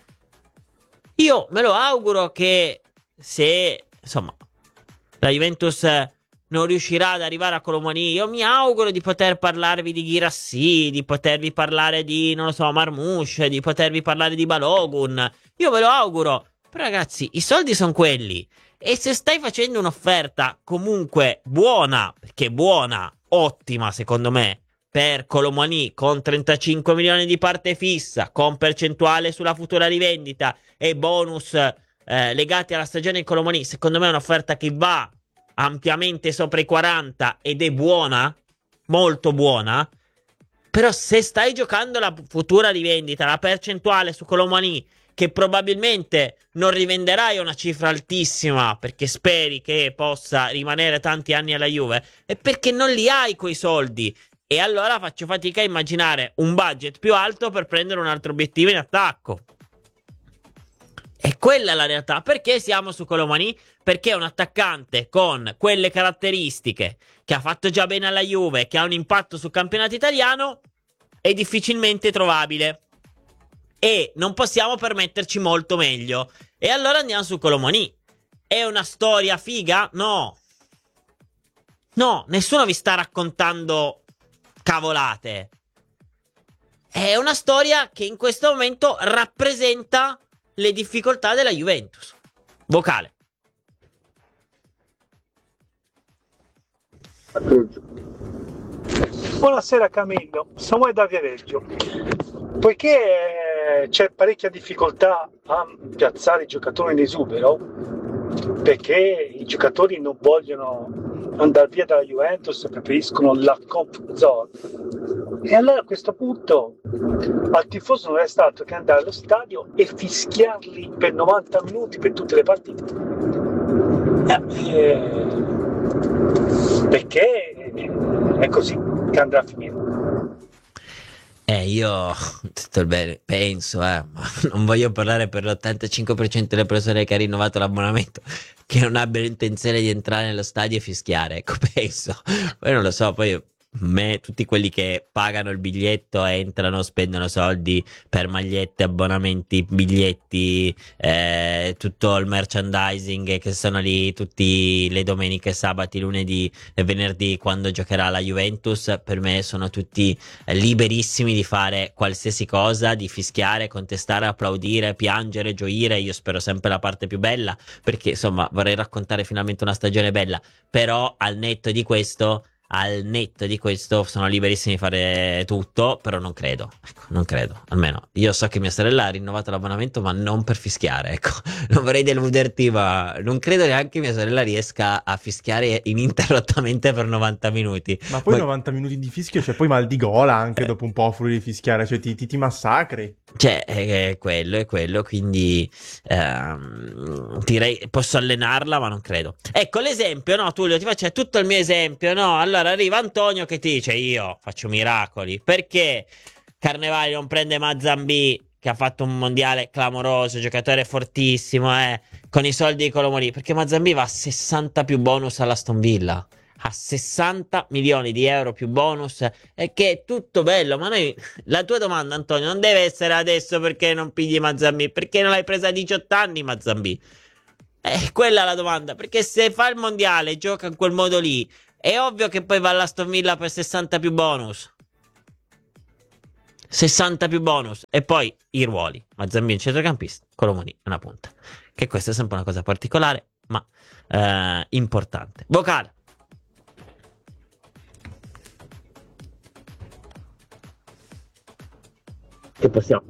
Io me lo auguro che se, insomma, la Juventus non riuscirà ad arrivare a Colomoni, io mi auguro di poter parlarvi di Ghirassi, di potervi parlare di, non lo so, Marmouche, di potervi parlare di Balogun. Io ve lo auguro. Però ragazzi, i soldi sono quelli. E se stai facendo un'offerta comunque buona, perché buona, ottima secondo me, per Colomoni, con trentacinque milioni di parte fissa, con percentuale sulla futura rivendita e bonus eh, legati alla stagione di Colomoni, secondo me è un'offerta che va ampiamente sopra i quaranta ed è buona, molto buona. Però se stai giocando la futura rivendita, la percentuale su Colomani, che probabilmente non rivenderai a una cifra altissima perché speri che possa rimanere tanti anni alla Juve, è perché non li hai quei soldi. E allora faccio fatica a immaginare un budget più alto per prendere un altro obiettivo in attacco. E quella è la realtà. Perché siamo su Colomani? Perché è un attaccante con quelle caratteristiche, che ha fatto già bene alla Juve, che ha un impatto sul campionato italiano, è difficilmente trovabile. E non possiamo permetterci molto meglio. E allora andiamo su Colomani. È una storia figa? No. No, nessuno vi sta raccontando cavolate. È una storia che in questo momento rappresenta le difficoltà della Juventus. Vocale. Buonasera Camillo, Samuele da Viareggio. Poiché c'è parecchia difficoltà a piazzare i giocatori in esubero, perché i giocatori non vogliono andare via dalla Juventus, preferiscono la comfort zone, e allora a questo punto al tifoso non resta altro che andare allo stadio e fischiarli per novanta minuti per tutte le partite, eh, perché è così che andrà a finire. Eh, io tutto il bene, penso, eh, ma non voglio parlare per l'ottantacinque per cento delle persone che ha rinnovato l'abbonamento, che non abbiano intenzione di entrare nello stadio e fischiare, ecco, penso. Poi non lo so, poi me, tutti quelli che pagano il biglietto, entrano, spendono soldi per magliette, abbonamenti, biglietti, eh, tutto il merchandising che sono lì tutti le domeniche, sabati, lunedì e venerdì quando giocherà la Juventus, per me sono tutti eh, liberissimi di fare qualsiasi cosa, di fischiare, contestare, applaudire, piangere, gioire. Io spero sempre la parte più bella, perché insomma vorrei raccontare finalmente una stagione bella, però al netto di questo Al netto di questo sono liberissimi di fare tutto, però non credo, ecco, non credo, almeno io so che mia sorella ha rinnovato l'abbonamento, ma non per fischiare, ecco, non vorrei deluderti, ma non credo neanche mia sorella riesca a fischiare ininterrottamente per novanta minuti. Ma poi ma... novanta minuti di fischio, c'è poi mal di gola anche dopo un po' fuori di fischiare, cioè ti, ti, ti massacri. Cioè, è quello, è quello, quindi ehm, direi, posso allenarla, ma non credo. Ecco l'esempio, no, Tullio, ti faccio tutto il mio esempio, no? Allora arriva Antonio che ti dice, io faccio miracoli, perché Carnevali non prende Mazzambì, che ha fatto un mondiale clamoroso, giocatore fortissimo, eh, con i soldi di Colomoni, perché Mazambi va a sessanta più bonus all'Aston Villa, a sessanta milioni di euro più bonus, e che è tutto bello, ma noi, la tua domanda, Antonio, non deve essere adesso perché non pigli Mazambi, perché non l'hai presa a diciotto anni Mazambi, eh, quella è la domanda, perché se fa il mondiale e gioca in quel modo lì, è ovvio che poi va all'Aston Villa per sessanta più bonus, sessanta più bonus, e poi i ruoli, Mazambi è un centrocampista, Colomoni una punta, che questa è sempre una cosa particolare, ma eh, importante. Vocale. Che possiamo?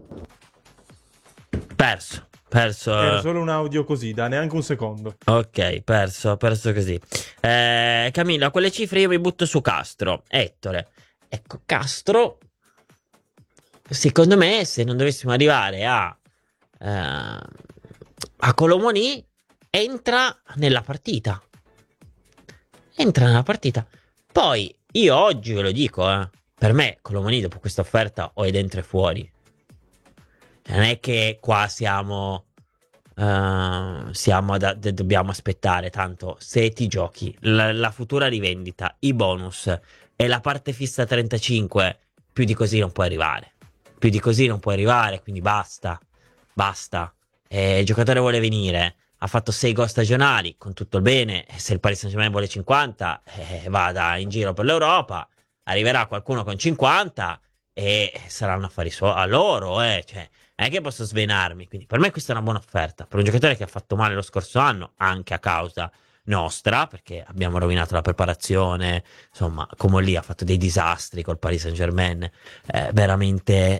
Perso, perso. Era solo un audio così, da neanche un secondo. Ok, perso, perso così. Eh, Camillo, a quelle cifre io mi butto su Castro. Ettore, ecco, Castro, secondo me, se non dovessimo arrivare a, eh, a Colomoni, entra nella partita. Entra nella partita. Poi, io oggi ve lo dico, eh, per me, Colomoni dopo questa offerta o è dentro e fuori. Non è che qua siamo, uh, siamo da, de, dobbiamo aspettare, tanto se ti giochi la, la futura rivendita, i bonus e la parte fissa trentacinque, più di così non puoi arrivare. Più di così non puoi arrivare, quindi basta, basta. Eh, il giocatore vuole venire, ha fatto sei gol stagionali, con tutto il bene, se il Paris Saint-Germain vuole cinquanta, eh, vada in giro per l'Europa, arriverà qualcuno con cinquanta e saranno affari suoi a loro, eh, cioè... Non è che posso svenarmi, quindi per me questa è una buona offerta per un giocatore che ha fatto male lo scorso anno, anche a causa nostra, perché abbiamo rovinato la preparazione, insomma, come lì ha fatto dei disastri col Paris Saint-Germain, eh, veramente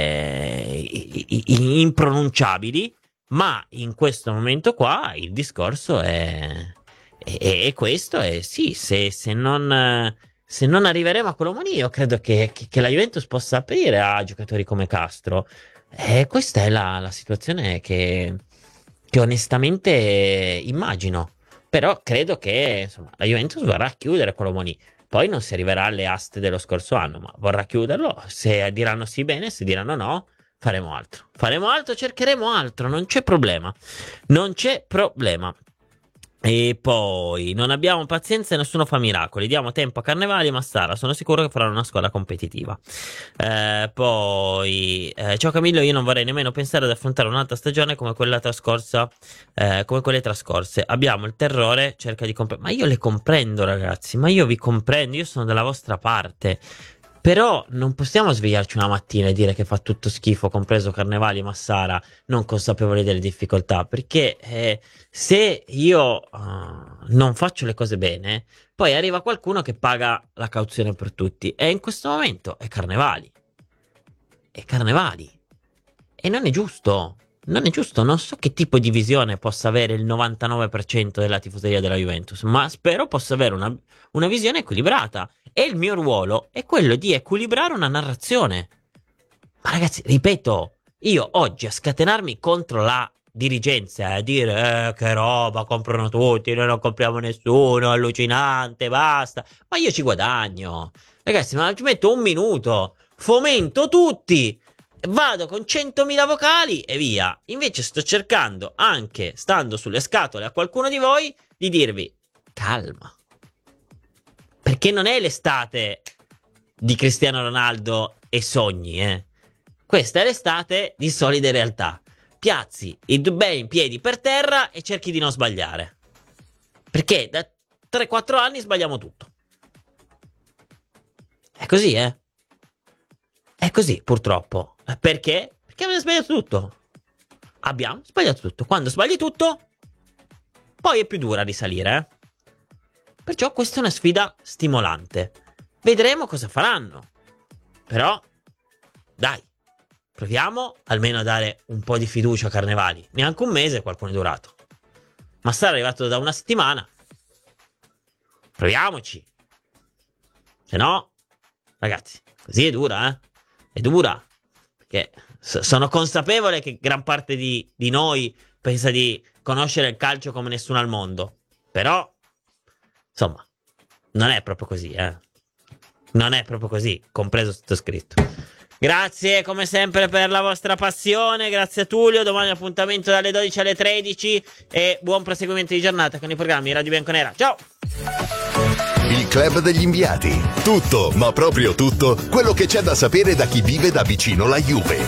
eh, impronunciabili, ma in questo momento qua il discorso è, è, è questo, e sì, se, se non... Se non arriveremo a Colomoni, io credo che, che, che la Juventus possa aprire a giocatori come Castro. E questa è la, la situazione che, che onestamente immagino. Però credo che insomma, la Juventus vorrà chiudere Colomoni. Poi non si arriverà alle aste dello scorso anno, ma vorrà chiuderlo. Se diranno sì bene, se diranno no, faremo altro. Faremo altro, cercheremo altro, non c'è problema. Non c'è problema. E poi non abbiamo pazienza e nessuno fa miracoli. Diamo tempo a Carnevali e Massara. Sono sicuro che faranno una squadra competitiva. Eh, poi, eh, ciao Camillo, io non vorrei nemmeno pensare ad affrontare un'altra stagione come quella trascorsa, eh, come quelle trascorse. Abbiamo il terrore, cerca di comprendere. Ma io le comprendo, ragazzi. Ma io vi comprendo. Io sono dalla vostra parte. Però non possiamo svegliarci una mattina e dire che fa tutto schifo, compreso Carnevali e Massara, non consapevoli delle difficoltà, perché eh, se io uh, non faccio le cose bene, poi arriva qualcuno che paga la cauzione per tutti, e in questo momento è Carnevali. È Carnevali. E non è giusto. Non è giusto, non so che tipo di visione possa avere il novantanove per cento della tifoseria della Juventus, ma spero possa avere una, una visione equilibrata. E il mio ruolo è quello di equilibrare una narrazione. Ma ragazzi, ripeto, io oggi a scatenarmi contro la dirigenza, a dire eh, che roba, comprano tutti, noi non compriamo nessuno, allucinante, basta. Ma io ci guadagno. Ragazzi, ma ci metto un minuto, fomento tutti. Vado con centomila vocali e via. Invece sto cercando, anche stando sulle scatole a qualcuno di voi, di dirvi calma. Perché non è l'estate di Cristiano Ronaldo e sogni, eh. Questa è l'estate di solide realtà. Piazzi i due bei in piedi per terra e cerchi di non sbagliare. Perché da tre quattro anni sbagliamo tutto. È così, eh. È così, purtroppo. Perché? Perché abbiamo sbagliato tutto. Abbiamo sbagliato tutto. Quando sbagli tutto, poi è più dura risalire, eh? Perciò questa è una sfida stimolante. Vedremo cosa faranno. Però, dai, proviamo almeno a dare un po' di fiducia a Carnevali. Neanche un mese qualcuno è durato. Ma sarà arrivato da una settimana. Proviamoci. Se no, ragazzi, così è dura, eh? È dura. Perché sono consapevole che gran parte di, di noi pensa di conoscere il calcio come nessuno al mondo. Però, insomma, non è proprio così, eh. Non è proprio così, compreso sottoscritto. Grazie come sempre per la vostra passione, grazie a Tullio, domani appuntamento dalle dodici alle tredici e buon proseguimento di giornata con i programmi Radio Bianconera. Ciao! Il Club degli Inviati. Tutto, ma proprio tutto, quello che c'è da sapere da chi vive da vicino la Juve.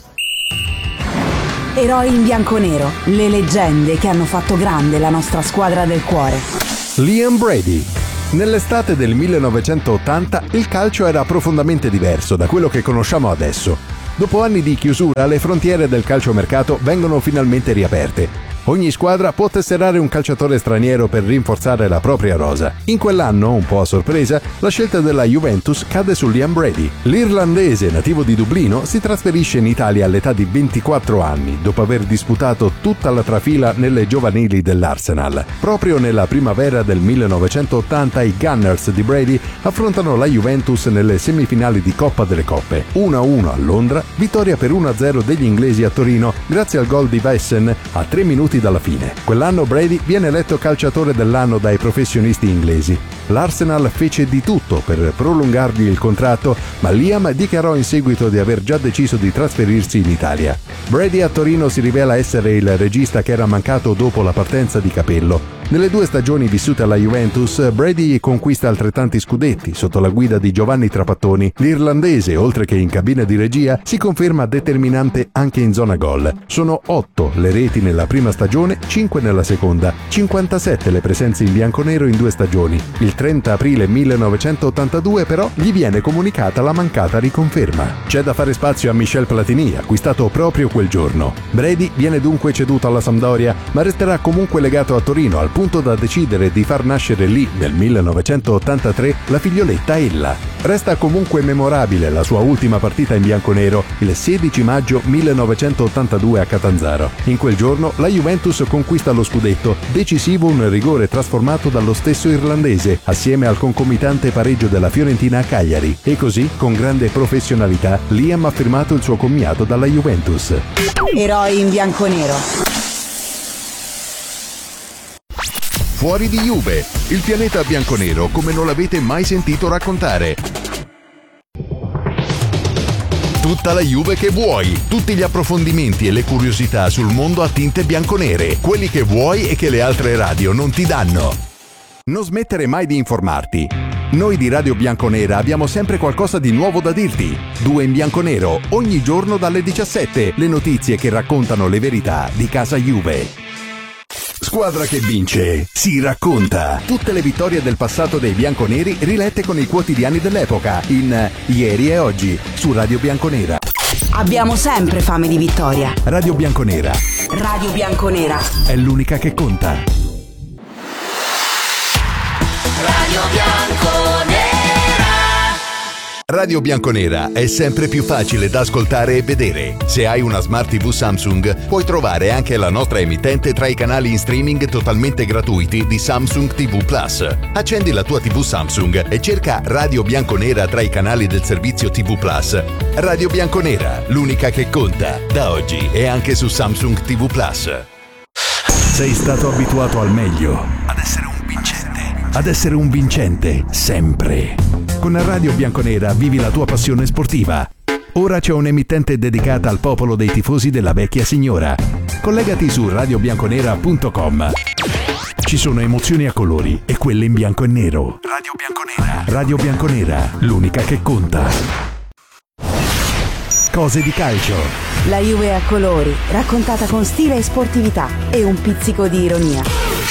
Eroi in bianconero, le leggende che hanno fatto grande la nostra squadra del cuore. Liam Brady. Nell'estate del millenovecentottanta il calcio era profondamente diverso da quello che conosciamo adesso. Dopo anni di chiusura, le frontiere del calciomercato vengono finalmente riaperte. Ogni squadra può tesserare un calciatore straniero per rinforzare la propria rosa. In quell'anno, un po' a sorpresa, la scelta della Juventus cade su Liam Brady. L'irlandese, nativo di Dublino, si trasferisce in Italia all'età di ventiquattro anni, dopo aver disputato tutta la trafila nelle giovanili dell'Arsenal. Proprio nella primavera del millenovecentottanta i Gunners di Brady affrontano la Juventus nelle semifinali di Coppa delle Coppe. uno a uno a Londra, vittoria per uno a zero degli inglesi a Torino grazie al gol di Vessen a tre minuti dalla fine. Quell'anno Brady viene eletto calciatore dell'anno dai professionisti inglesi. L'Arsenal fece di tutto per prolungargli il contratto, ma Liam dichiarò in seguito di aver già deciso di trasferirsi in Italia. Brady a Torino si rivela essere il regista che era mancato dopo la partenza di Capello. Nelle due stagioni vissute alla Juventus, Brady conquista altrettanti scudetti sotto la guida di Giovanni Trapattoni. L'irlandese, oltre che in cabina di regia, si conferma determinante anche in zona gol. Sono otto le reti nella prima stagione, cinque nella seconda, cinquantasette le presenze in bianconero in due stagioni. Il trenta aprile millenovecentottantadue però gli viene comunicata la mancata riconferma. C'è da fare spazio a Michel Platini, acquistato proprio quel giorno. Brady viene dunque ceduto alla Sampdoria, ma resterà comunque legato a Torino al punto da decidere di far nascere lì, nel millenovecentottantatré, la figlioletta Ella. Resta comunque memorabile la sua ultima partita in bianconero, il sedici maggio millenovecentottantadue a Catanzaro. In quel giorno la Juventus conquista lo scudetto, decisivo un rigore trasformato dallo stesso irlandese, assieme al concomitante pareggio della Fiorentina a Cagliari. E così, con grande professionalità, Liam ha firmato il suo commiato dalla Juventus. Eroi in bianconero. Fuori di Juve, il pianeta bianconero come non l'avete mai sentito raccontare. Tutta la Juve che vuoi, tutti gli approfondimenti e le curiosità sul mondo a tinte bianconere, quelli che vuoi e che le altre radio non ti danno. Non smettere mai di informarti. Noi di Radio Bianconera abbiamo sempre qualcosa di nuovo da dirti. Due in bianconero, ogni giorno dalle diciassette, le notizie che raccontano le verità di casa Juve. Squadra che vince, si racconta. Tutte le vittorie del passato dei bianconeri rilette con i quotidiani dell'epoca in Ieri e Oggi su Radio Bianconera. Abbiamo sempre fame di vittoria. Radio Bianconera. Radio Bianconera. È l'unica che conta. Radio Bianconera. Radio Bianconera è sempre più facile da ascoltare e vedere. Se hai una Smart tivù Samsung, puoi trovare anche la nostra emittente tra i canali in streaming totalmente gratuiti di Samsung tivù Plus. Accendi la tua tivù Samsung e cerca Radio Bianconera tra i canali del servizio tivù Plus. Radio Bianconera, l'unica che conta, da oggi e anche su Samsung tivù Plus. Sei stato abituato al meglio, ad essere un vincente, ad essere un vincente sempre. Con Radio Bianconera vivi la tua passione sportiva. Ora c'è un'emittente dedicata al popolo dei tifosi della vecchia signora. Collegati su radio bianconera punto com. Ci sono emozioni a colori e quelle in bianco e nero. Radio Bianconera. Radio Bianconera, l'unica che conta. Cose di calcio. La Juve a colori, raccontata con stile e sportività e un pizzico di ironia.